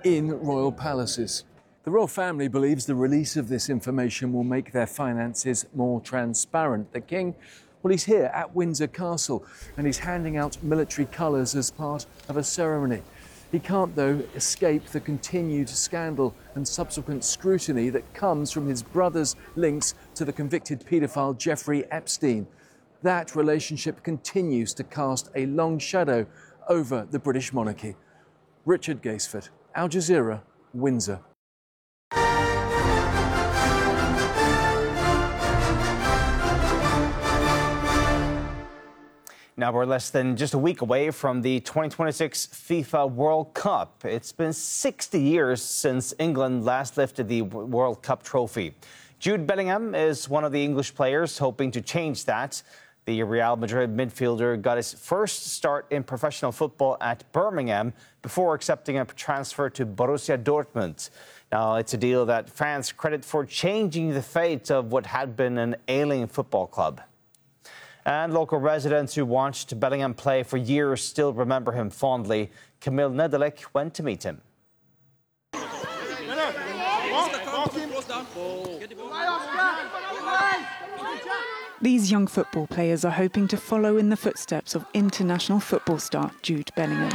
in royal palaces. The royal family believes the release of this information will make their finances more transparent. The king, well, he's here at Windsor Castle and he's handing out military colours as part of a ceremony. He can't, though, escape the continued scandal and subsequent scrutiny that comes from his brother's links to the convicted paedophile Jeffrey Epstein. That relationship continues to cast a long shadow over the British monarchy. Richard Gaisford, Al Jazeera, Windsor. Now we're less than just a week away from the 2026 FIFA World Cup. It's been 60 years since England last lifted the World Cup trophy. Jude Bellingham is one of the English players hoping to change that. The Real Madrid midfielder got his first start in professional football at Birmingham before accepting a transfer to Borussia Dortmund. Now, it's a deal that fans credit for changing the fate of what had been an ailing football club. And local residents who watched Bellingham play for years still remember him fondly. Camille Nedelec went to meet him. These young football players are hoping to follow in the footsteps of international football star Jude Bellingham.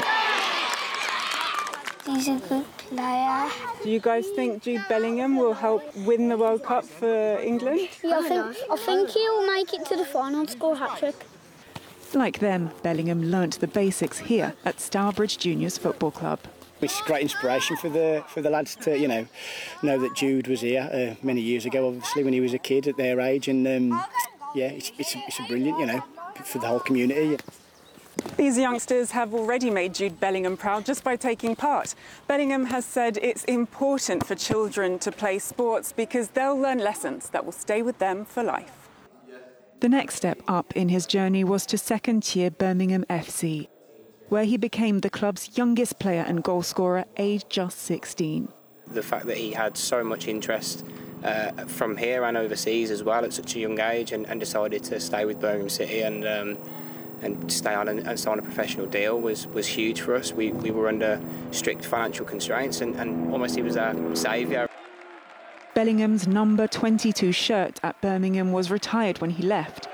He's a good player. Do you guys think Jude Bellingham will help win the World Cup for England? Yeah, I think he'll make it to the final and score a hat-trick. Like them, Bellingham learnt the basics here at Stourbridge Juniors Football Club. It's great inspiration for the lads to know that Jude was here many years ago, obviously when he was a kid at their age, and it's a brilliant for the whole community. These youngsters have already made Jude Bellingham proud just by taking part. Bellingham has said it's important for children to play sports because they'll learn lessons that will stay with them for life. The next step up in his journey was to second-tier Birmingham FC, where he became the club's youngest player and goalscorer, aged just 16. The fact that he had so much interest from here and overseas as well at such a young age and decided to stay with Birmingham City and stay on and sign a professional deal was huge for us. We were under strict financial constraints and almost he was our saviour. Bellingham's number 22 shirt at Birmingham was retired when he left.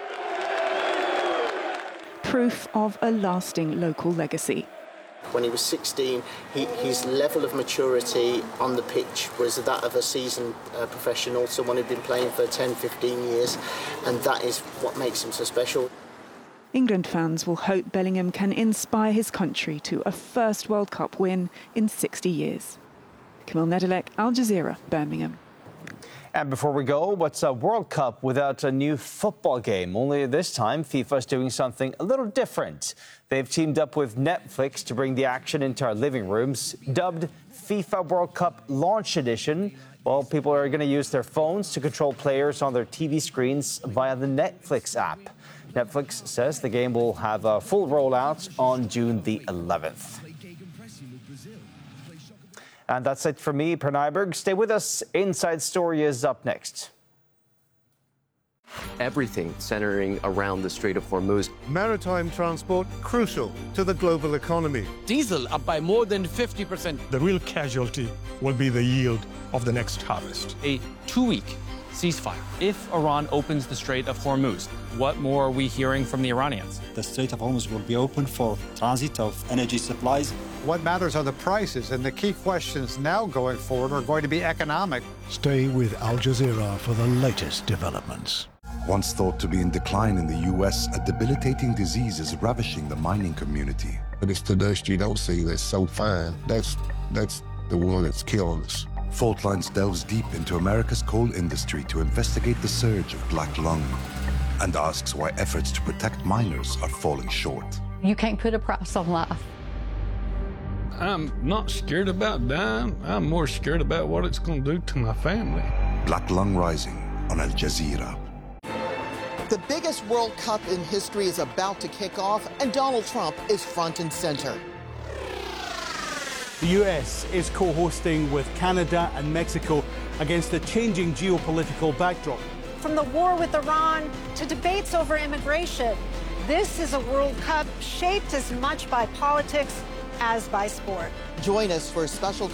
Proof of a lasting local legacy. When he was 16, his level of maturity on the pitch was that of a seasoned professional, someone who'd been playing for 10, 15 years, and that is what makes him so special. England fans will hope Bellingham can inspire his country to a first World Cup win in 60 years. Camille Nedelec, Al Jazeera, Birmingham. And before we go, what's a World Cup without a new football game? Only this time, FIFA's doing something a little different. They've teamed up with Netflix to bring the action into our living rooms. Dubbed FIFA World Cup Launch Edition, well, people are going to use their phones to control players on their TV screens via the Netflix app. Netflix says the game will have a full rollout on June the 11th. And that's it for me, Per Nyberg. Stay with us. Inside Story is up next. Everything centering around the Strait of Hormuz. Maritime transport crucial to the global economy. Diesel up by more than 50%. The real casualty will be the yield of the next harvest. A 2-week ceasefire. If Iran opens the Strait of Hormuz, what more are we hearing from the Iranians? The Strait of Hormuz will be open for transit of energy supplies. What matters are the prices, and the key questions now going forward are going to be economic. Stay with Al Jazeera for the latest developments. Once thought to be in decline in the U.S., a debilitating disease is ravishing the mining community. But it's the dust you don't see that's so fine. That's the one that's killing us. Fault Lines delves deep into America's coal industry to investigate the surge of black lung and asks why efforts to protect miners are falling short. You can't put a price on life. I'm not scared about dying. I'm more scared about what it's going to do to my family. Black Lung Rising on Al Jazeera. The biggest World Cup in history is about to kick off, and Donald Trump is front and center. The US is co-hosting with Canada and Mexico against the changing geopolitical backdrop. From the war with Iran to debates over immigration, this is a World Cup shaped as much by politics as by sport. Join us for a special